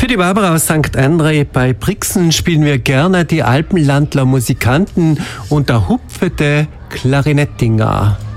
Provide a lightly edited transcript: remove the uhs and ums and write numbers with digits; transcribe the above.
Für die Barbara aus St. André bei Brixen spielen wir gerne die Alpenlandler Musikanten und der hupfete Klarinettinger.